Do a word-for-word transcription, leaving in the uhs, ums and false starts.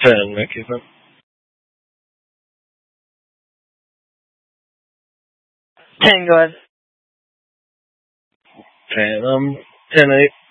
ten mindenképpen. ten, go ahead. ten. Um, ten eight.